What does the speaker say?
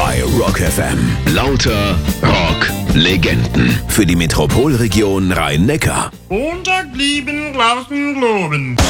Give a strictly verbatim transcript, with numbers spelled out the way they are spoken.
bei Rock F M. Lauter Rock-Legenden. Für die Metropolregion Rhein-Neckar. Montag blieben draußen globen.